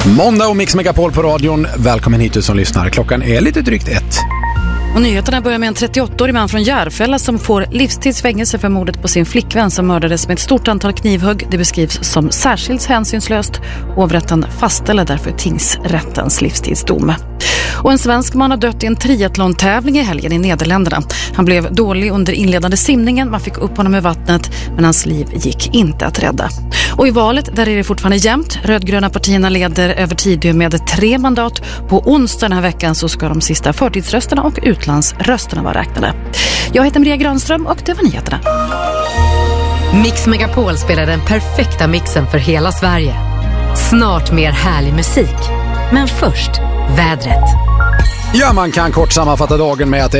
Måndag och Mix Megapol på radion. Välkommen hit du som lyssnar. Klockan är lite drygt 1. Och nyheterna börjar med en 38-årig man från Järfälla som får livstidsfängelse för mordet på sin flickvän som mördades med ett stort antal knivhugg. Det beskrivs som särskilt hänsynslöst. Hovrätten fastställer därför tingsrättens livstidsdom. Och en svensk man har dött i en triathlon-tävling i helgen i Nederländerna. Han blev dålig under inledande simningen. Man fick upp honom i vattnet, men hans liv gick inte att rädda. Och i valet, där är det fortfarande jämnt. Rödgröna partierna leder över tid med 3 mandat. På onsdag den här veckan så ska de sista förtidsrösterna och utlandsrösterna vara räknade. Jag heter Maria Granström och det var nyheterna. Mix Megapol spelar den perfekta mixen för hela Sverige. Snart mer härlig musik. Men först, vädret. Ja, man kan kort sammanfatta dagen med att